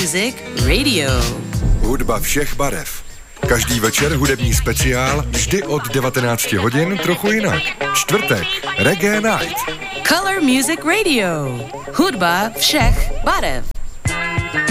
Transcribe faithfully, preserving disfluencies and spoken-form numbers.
Music Radio. Hudba všech barev. Každý večer hudební speciál, vždy od devatenácti hodin trochu jinak. Čtvrtek, Reggae Night. Color Music Radio. Hudba všech barev.